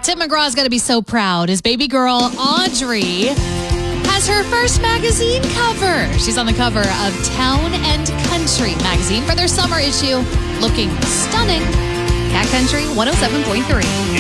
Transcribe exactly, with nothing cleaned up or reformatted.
Tim McGraw's got to be so proud. His baby girl, Audrey, has her first magazine cover. She's on the cover of Town and Country magazine for their summer issue, looking stunning. Cat Country one oh seven point three.